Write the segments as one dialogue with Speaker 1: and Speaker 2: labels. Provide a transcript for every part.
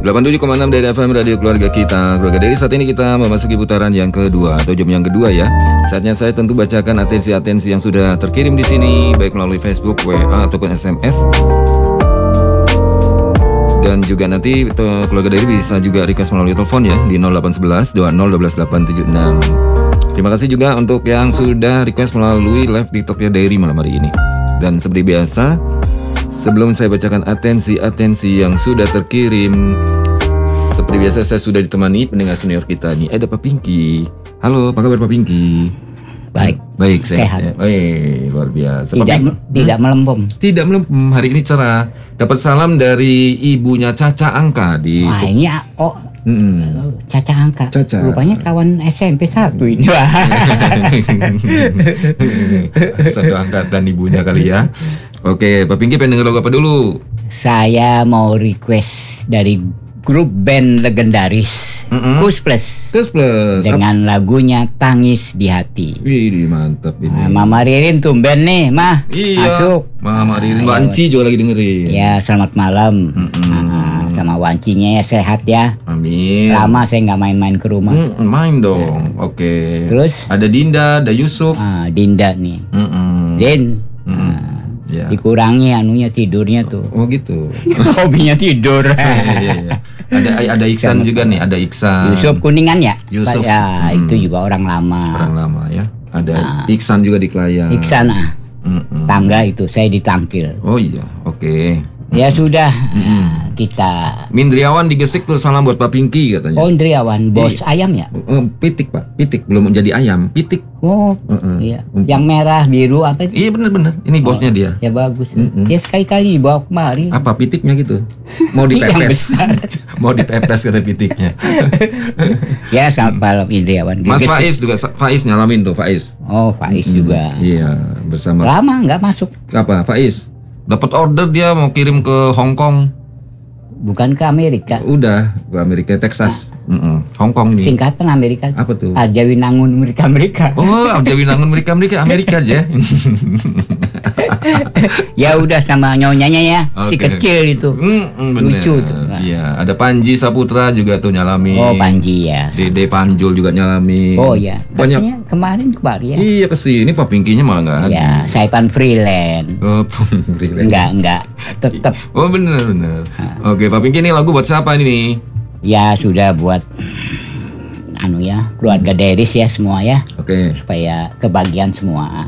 Speaker 1: 87,6 dari FM Radio Keluarga Kita. Keluarga dari saat ini kita memasuki putaran yang kedua atau jam yang kedua ya. Saatnya saya tentu bacakan atensi-atensi yang sudah terkirim di sini, baik melalui Facebook, WA ataupun SMS. Dan juga nanti keluarga dari bisa juga request melalui telepon ya di 0811 20 12 876. Terima kasih juga untuk yang sudah request melalui live TikToknya Diary malam hari ini. Dan seperti biasa, sebelum saya bacakan atensi-atensi yang sudah terkirim, seperti biasa saya sudah ditemani pendengar senior kita nih. Ada Pak Pinky. Halo, apa kabar Pak Pinky? Baik, sehat. Luar biasa.
Speaker 2: Tidak melempem.
Speaker 1: Tidak melempem. Hari ini cerah. Dapat salam dari ibunya Caca Angka di.
Speaker 2: Wah, ini Caca Angka. Rupanya kawan SMP 1 ini.
Speaker 1: Satu angkatan ibunya kali ya. Oke, Pak Pinky pengen denger lagu apa dulu?
Speaker 2: Saya mau request dari grup band legendaris Kus Plus dengan lagunya Tangis di Hati.
Speaker 1: Wih, mantap ini.
Speaker 2: Mama Ririn tumben nih, Mah.
Speaker 1: Iya.
Speaker 2: Masuk.
Speaker 1: Mama Ririn, Wanci juga lagi dengerin.
Speaker 2: Ya, selamat malam. Sama Wancinya ya, sehat ya.
Speaker 1: Amin.
Speaker 2: Lama saya nggak main-main ke rumah.
Speaker 1: Main dong. Oke.
Speaker 2: Terus
Speaker 1: ada Dinda, ada Yusuf.
Speaker 2: Dinda nih. Din.
Speaker 1: Ya.
Speaker 2: Dikurangi anunya tidurnya tuh.
Speaker 1: Oh gitu.
Speaker 2: Hobinya tidur.
Speaker 1: Iya. Ada Iksan juga nih, ada Iksan.
Speaker 2: Yusuf Kuningan ya?
Speaker 1: Yusuf.
Speaker 2: Ya, itu juga orang lama.
Speaker 1: Orang lama ya. Ada Iksan juga di Kelayang.
Speaker 2: Iksan tangga itu saya ditangkil.
Speaker 1: Oh iya, oke.
Speaker 2: Ya sudah, kita.
Speaker 1: Mindriawan digesek tuh, salam buat Pak Pinky katanya.
Speaker 2: Oh, Indriawan, bos ayam ya?
Speaker 1: Pitik Pak, pitik belum menjadi ayam, pitik.
Speaker 2: Oh, iya. Yang merah biru apa itu?
Speaker 1: Iya benar. Ini bosnya dia.
Speaker 2: Ya bagus. Dia sekali-kali bawa kemari.
Speaker 1: Apa pitiknya gitu? Mau dipepes? Mau dipepes kata pitiknya.
Speaker 2: Ya, selamat malam Indriawan.
Speaker 1: Mas Faiz juga, Faiz nyalamin tuh Faiz.
Speaker 2: Oh, Faiz juga.
Speaker 1: Iya, bersama.
Speaker 2: Lama nggak masuk.
Speaker 1: Apa Faiz? Dapat order dia mau kirim ke Hong Kong.
Speaker 2: Bukan ke Amerika.
Speaker 1: Udah ke Amerika, Texas. Hong Kong nih.
Speaker 2: Singkatan Amerika.
Speaker 1: Apa tuh?
Speaker 2: Arjawinangun Amerika.
Speaker 1: Oh, Arjawinangun Amerika aja.
Speaker 2: Ya udah sama nyonyanya ya, si
Speaker 1: Okay.
Speaker 2: kecil itu. Lucu tuh.
Speaker 1: Iya, ada Panji Saputra juga tuh nyalami.
Speaker 2: Oh, Panji ya.
Speaker 1: Dede Panjul juga nyalami.
Speaker 2: Oh ya.
Speaker 1: Banyak.
Speaker 2: Kemarin ya.
Speaker 1: Iya kesini, Pak Pinky-nya malah nggak ada.
Speaker 2: Ya, Saipan freelance.
Speaker 1: Oh, freelance.
Speaker 2: Enggak. Tetap.
Speaker 1: Oh, benar. Oke, Pak Pinky, ini lagu buat siapa ini nih?
Speaker 2: Ya sudah buat keluarga Deris ya semua ya.
Speaker 1: Oke.
Speaker 2: Supaya kebahagiaan semua.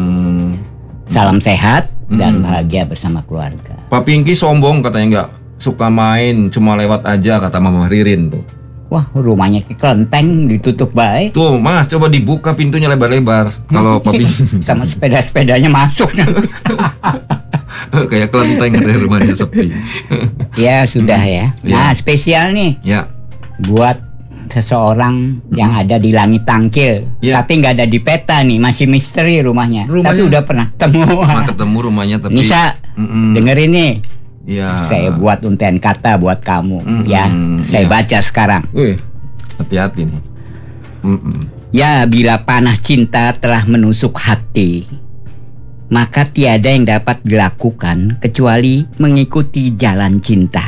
Speaker 2: Salam sehat dan bahagia bersama keluarga.
Speaker 1: Pak Pinky sombong katanya nggak suka main, cuma lewat aja kata Mama Ririn tuh.
Speaker 2: Wah, rumahnya ke kelenteng ditutup baik.
Speaker 1: Tuh, Mas, coba dibuka pintunya lebar-lebar. Kalau Pak Pinky
Speaker 2: sama sepeda-sepedanya masuk.
Speaker 1: Kayak kelenteng ada rumahnya sepi.
Speaker 2: Ya sudah ya. Nah, spesial nih.
Speaker 1: Ya.
Speaker 2: Buat seseorang yang ada di langit tangkil, tapi nggak ada di peta nih, masih misteri rumahnya. Tapi udah pernah
Speaker 1: ketemu rumahnya tapi.
Speaker 2: Nisa, dengerin nih.
Speaker 1: Ya.
Speaker 2: Saya buat untean kata buat kamu, ya. Saya baca sekarang.
Speaker 1: Wih, hati-hati nih.
Speaker 2: Ya, bila panah cinta telah menusuk hati, maka tiada yang dapat dilakukan kecuali mengikuti jalan cinta.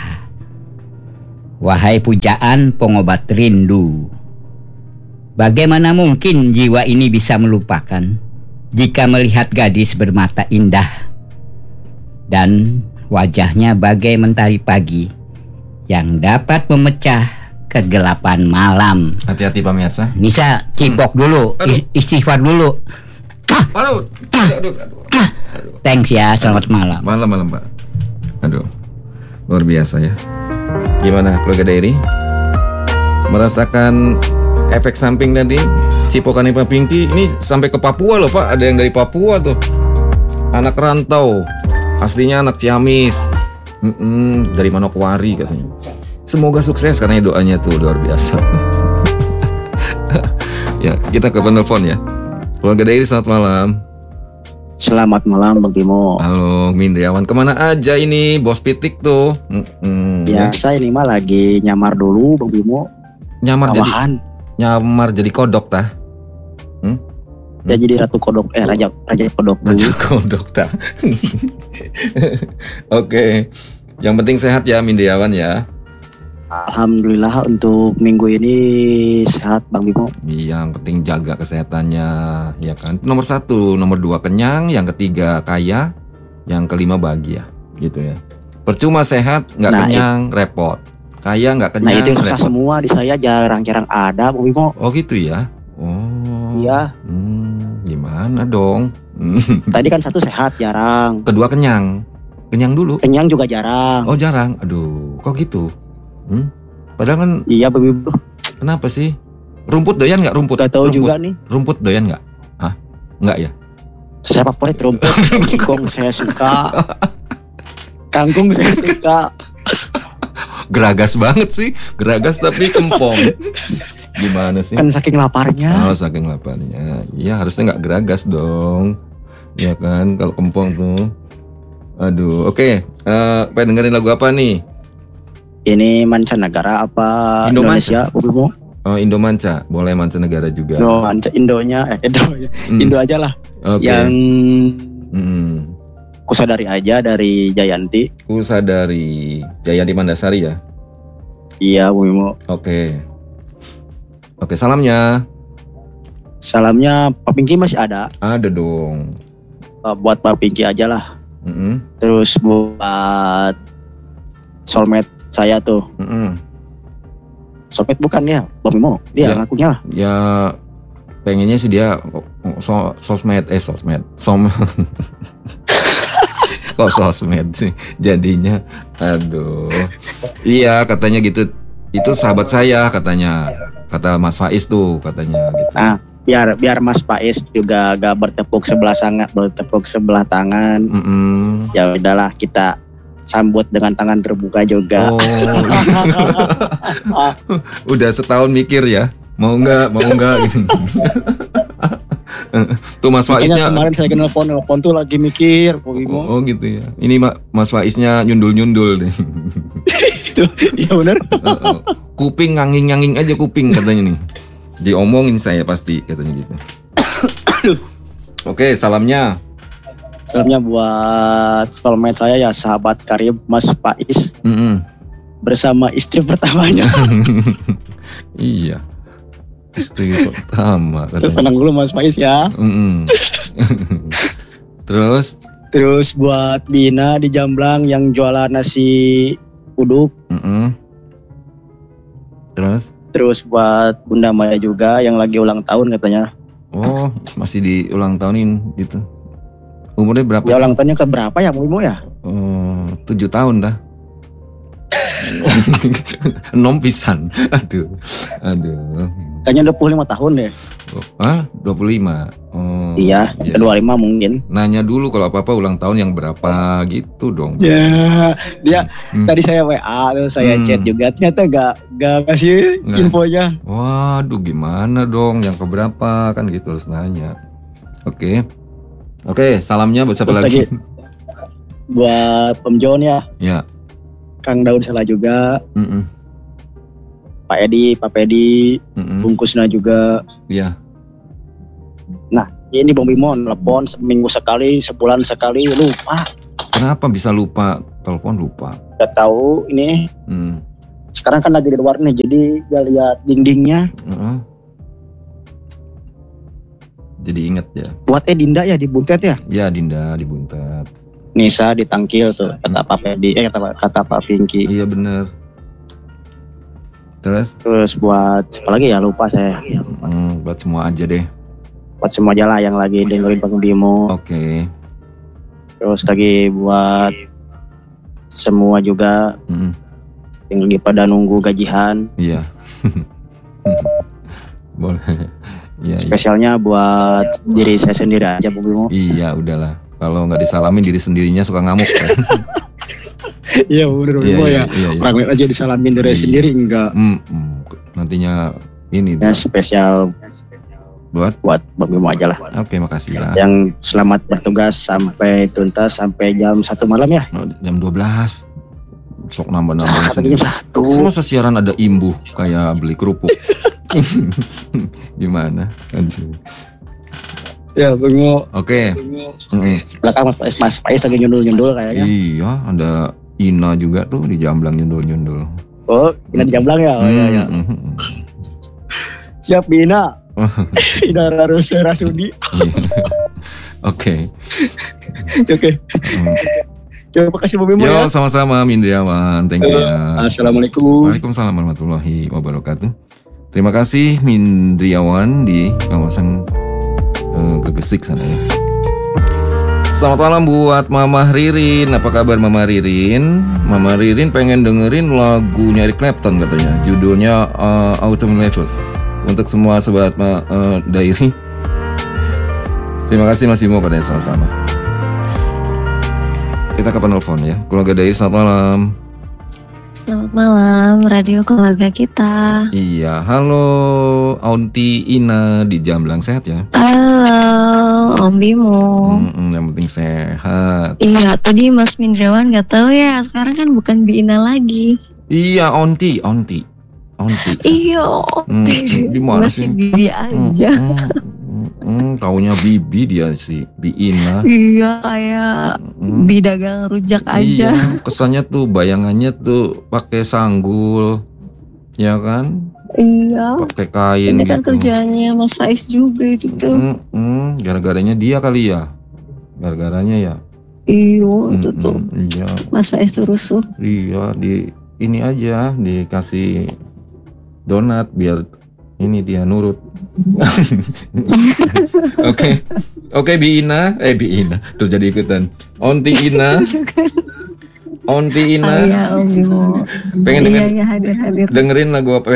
Speaker 2: Wahai pujaan pengobat rindu, bagaimana mungkin jiwa ini bisa melupakan jika melihat gadis bermata indah dan wajahnya bagai mentari pagi yang dapat memecah kegelapan malam.
Speaker 1: Hati-hati pemirsa.
Speaker 2: Nisa, cipok dulu, istighfar dulu.
Speaker 1: Aduh.
Speaker 2: Thanks ya, selamat malam.
Speaker 1: Malam Pak. Aduh, luar biasa ya. Gimana keluarga Diary? Merasakan efek samping tadi cipokannya Pak Pinky. Ini sampai ke Papua loh Pak. Ada yang dari Papua tuh. Anak rantau. Aslinya anak Ciamis. Dari Manokwari katanya. Semoga sukses karena doanya tuh luar biasa. Ya, kita ke penelpon ya. Keluarga Diary, selamat malam.
Speaker 3: Selamat malam Bang Bimo.
Speaker 1: Halo Mindriawan, kemana aja ini bos pitik tuh?
Speaker 3: Biasa ini mah lagi nyamar dulu Bang Bimo.
Speaker 1: Nyamar jadi kodok tah?
Speaker 3: Ya jadi ratu kodok, raja kodok dulu.
Speaker 1: Raja kodok tah. Oke. Yang penting sehat ya Mindriawan ya.
Speaker 3: Alhamdulillah untuk minggu ini sehat Bang Bimo.
Speaker 1: Yang penting jaga kesehatannya, ya kan. Nomor 1, nomor 2 kenyang, yang ketiga kaya, yang kelima bahagia, gitu ya. Percuma sehat nggak kenyang, repot. Kaya nggak kenyang,
Speaker 3: Nah itu yang susah
Speaker 1: repot.
Speaker 3: semua di saya, jarang-jarang ada Bang Bimo.
Speaker 1: Oh gitu ya. Oh.
Speaker 3: Iya.
Speaker 1: Gimana dong?
Speaker 3: Tadi kan 1 sehat jarang,
Speaker 1: Kedua kenyang. Kenyang dulu.
Speaker 3: kenyang juga jarang.
Speaker 1: Oh jarang. Aduh, kok gitu? Padahal kan
Speaker 3: Iya Bang Bimo.
Speaker 1: kenapa sih? Rumput doyan nggak rumput?
Speaker 3: Gak tahu
Speaker 1: Rumput.
Speaker 3: juga nih.
Speaker 1: Rumput doyan nggak? Hah? Nggak ya?
Speaker 3: Saya favorit rumput. Kangkung saya suka. Kangkung saya suka.
Speaker 1: Geragas banget sih. Geragas tapi kempong. Gimana sih?
Speaker 3: Kan saking laparnya.
Speaker 1: Oh, saking laparnya. Iya, harusnya nggak geragas dong. Ya kan, kalau kempong tuh. Aduh, oke. Pengen dengerin lagu apa nih?
Speaker 3: Ini mancanegara apa
Speaker 1: Indomanca.
Speaker 3: Indonesia Bang Bimo?
Speaker 1: Oh, Indomanca. Boleh mancanegara juga.
Speaker 3: Indonya Indo aja lah.
Speaker 1: Oke.
Speaker 3: Yang
Speaker 1: Hmm.
Speaker 3: Kusadari aja dari Jayanti.
Speaker 1: Kusadari Jayanti Mandasari ya.
Speaker 3: Iya Bang Bimo.
Speaker 1: Oke. Oke, salamnya.
Speaker 3: Salamnya Pak Pinky masih ada.
Speaker 1: Ada dong.
Speaker 3: Buat Pak Pinky aja lah.
Speaker 1: Mm-mm.
Speaker 3: Terus buat soulmate saya tuh. Soulmate bukan ya Bang Bimo. Dia
Speaker 1: Ya.
Speaker 3: ngakunya.
Speaker 1: Ya pengennya sih dia sosmed. Kok sosmed sih jadinya. Aduh. Iya katanya gitu. Itu sahabat saya katanya. Kata Mas Faiz tuh katanya gitu.
Speaker 3: Nah, biar Mas Faiz juga gak bertepuk sebelah tangan. Ya udahlah kita sambut dengan tangan terbuka juga.
Speaker 1: Oh. Udah setahun mikir ya. Mau nggak gitu. Tuh Mas
Speaker 3: Makanya
Speaker 1: Faiznya.
Speaker 3: kemarin saya nelpon tuh lagi mikir.
Speaker 1: Oh gitu ya. Ini Mas Faiznya nyundul deh.
Speaker 3: Iya benar.
Speaker 1: Kuping nganging aja kuping katanya nih. Diomongin saya pasti katanya gitu. Oke, salamnya.
Speaker 3: Salamnya buat soulmate saya ya, sahabat karib Mas Faiz bersama istri pertamanya.
Speaker 1: Iya. Istri pertama katanya.
Speaker 3: Tenang dulu Mas Faiz ya. Terus buat Bina di Jamblang yang jualan nasi uduk. Terus buat Bunda Maya juga yang lagi ulang tahun katanya.
Speaker 1: Oh, masih diulang tahunin gitu. Umurnya berapa
Speaker 3: Ya
Speaker 1: sih?
Speaker 3: ulang tahunnya ke berapa ya Bimo ya?
Speaker 1: 7 tahun dah. 6 pisan. Aduh.
Speaker 3: Kayaknya 25 tahun deh.
Speaker 1: 25. Oh,
Speaker 3: Iya, ke 25 mungkin.
Speaker 1: Nanya dulu kalau apa-apa ulang tahun yang berapa gitu dong.
Speaker 3: Ya, dia tadi saya WA terus saya chat juga, ternyata gak kasih infonya.
Speaker 1: Waduh, gimana dong yang keberapa kan gitu harus nanya. Oke, salamnya buat siapa lagi?
Speaker 3: Buat Om John ya.
Speaker 1: Ya.
Speaker 3: Kang Daud salah juga. Pak Pedi, bungkusnya juga.
Speaker 1: Iya.
Speaker 3: Nah, ini Bang Bimo telepon seminggu sekali, sebulan sekali, lupa.
Speaker 1: Kenapa bisa lupa? Telepon lupa.
Speaker 3: Gak tahu ini. Sekarang kan lagi di luar nih, jadi gak lihat dindingnya.
Speaker 1: Jadi inget ya.
Speaker 3: Buat Dinda ya di Buntet ya?
Speaker 1: Ya, Dinda di Buntet.
Speaker 3: Nisa di Tangkil tuh, kata Pak Pedi, kata Pak Pinky.
Speaker 1: Iya bener. Terus
Speaker 3: buat apa lagi ya, lupa saya.
Speaker 1: Buat semua aja deh.
Speaker 3: Buat semua aja lah yang lagi dengerin Bang Bimo.
Speaker 1: Oke.
Speaker 3: Terus lagi buat semua juga yang lagi pada nunggu gajian.
Speaker 1: Iya. Boleh. Ya,
Speaker 3: spesialnya buat diri saya sendiri aja Bang Bimo.
Speaker 1: Iya udahlah. Kalau nggak disalamin diri sendirinya suka ngamuk kan?
Speaker 3: Iya bener Bimo ya. Orang lain aja disalamin diri sendiri enggak.
Speaker 1: Nantinya ini
Speaker 3: ya, spesial buat Bang Bimo aja lah.
Speaker 1: Oke, makasih ya.
Speaker 3: Yang selamat bertugas sampai tuntas sampai jam 1 malam ya.
Speaker 1: Jam 12. Sok nambah-nambah sendiri.
Speaker 3: Jam 1.
Speaker 1: Masa siaran ada imbuh kayak beli kerupuk. Gimana? Aduh.
Speaker 3: Ya Bang Bimo.
Speaker 1: Oke.
Speaker 3: Belakang Mas Faiz lagi nyundul-nyundul kayaknya.
Speaker 1: Iya, ada Ina juga tuh di Jamblang nyundul-nyundul.
Speaker 3: Oh, Ina di Jamblang ya. Oh ya. Siap Ina. Ina Rasudi.
Speaker 1: Oke.
Speaker 3: Terima kasih Bu Bimo
Speaker 1: ya. Yo, sama-sama Mindriawan. Thank you ya.
Speaker 3: Assalamualaikum.
Speaker 1: Waalaikumsalam warahmatullahi wabarakatuh. Terima kasih Mindriawan di kawasan Gegesik sana ya. Selamat malam buat Mama Ririn. Apa kabar Mama Ririn? Mama Ririn pengen dengerin lagunya Eric Clapton katanya. Judulnya Autumn Leaves. Untuk semua sobat Diary. Terima kasih Mas Bimo katanya sama-sama. Kita ke penelpon ya. Keluarga Diary, selamat malam.
Speaker 4: Selamat malam, radio keluarga kita.
Speaker 1: Iya, halo Aunty Ina di Jamblang, sehat ya?
Speaker 4: Halo Om Bimo.
Speaker 1: Yang penting sehat.
Speaker 4: Iya, tadi Mas Mindrawan nggak tahu ya, sekarang kan bukan Bi Ina lagi.
Speaker 1: Iya, Aunty.
Speaker 4: Iya,
Speaker 1: gimana
Speaker 4: masih
Speaker 1: sih?
Speaker 4: Bibi aja.
Speaker 1: Taunya Bibi dia sih, Bi Ina.
Speaker 4: Iya, kayak Bi dagang rujak aja.
Speaker 1: Iya, kesannya tuh bayangannya tuh pakai sanggul, ya kan?
Speaker 4: Iya.
Speaker 1: Pakai kain
Speaker 4: ini kan
Speaker 1: gitu.
Speaker 4: kerjaannya Mas Faiz juga itu tuh.
Speaker 1: Gara-garanya dia kali ya. Gara-garanya ya.
Speaker 4: Iya, itu tuh.
Speaker 1: Iya.
Speaker 4: Mas Faiz tuh rusuh.
Speaker 1: Iya, ini aja dikasih donat biar ini dia nurut. Oke, Bi Ina, terus jadi ikutan. Aunty Ina.
Speaker 4: Iya, Om Bimo.
Speaker 1: Pengen
Speaker 4: Iya, hadir.
Speaker 1: Dengerin lagu apa?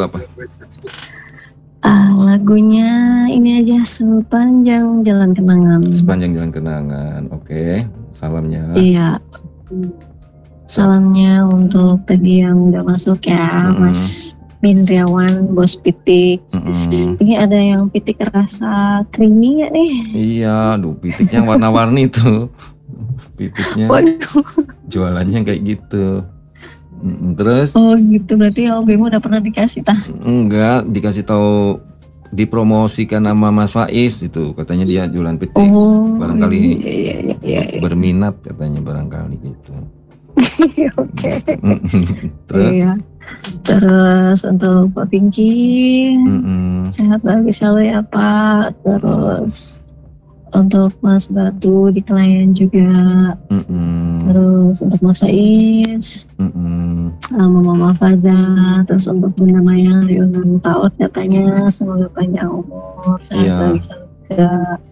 Speaker 4: Lagunya ini aja, Sepanjang Jalan Kenangan.
Speaker 1: Sepanjang Jalan Kenangan. Oke. Salamnya.
Speaker 4: Iya. Salamnya untuk tadi yang udah masuk ya, Mas Mindriawan, Bos Pitik. Ini ada yang pitik rasa creamy gak nih?
Speaker 1: Iya, pitiknya warna-warni tuh. Pitiknya.
Speaker 4: Waduh.
Speaker 1: Jualannya kayak gitu. Terus?
Speaker 4: Oh gitu, berarti Om Bimo udah pernah dikasih tah?
Speaker 1: Enggak, dikasih tahu, dipromosikan sama Mas Faiz itu, katanya dia jualan pitik. Barangkali
Speaker 4: iya.
Speaker 1: berminat katanya barangkali gitu.
Speaker 4: Oke.
Speaker 1: Terus?
Speaker 4: Iya. Terus untuk Pak Pinky, sehat lagi selalu ya Pak. Terus untuk Mas Batu di klien juga. Terus untuk Mas Faiz, sama Mama Faza. Terus untuk Bunda Maya di ulang tahun katanya semoga panjang umur, sehat lagi selalu juga.